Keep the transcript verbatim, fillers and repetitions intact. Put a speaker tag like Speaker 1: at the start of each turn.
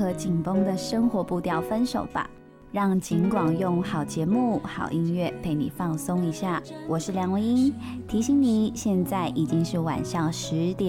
Speaker 1: 和紧绷的生活步调分手吧，让景广用好节目、好音乐陪你放松一下。我是梁文音，提醒你，现在已经是晚上十点。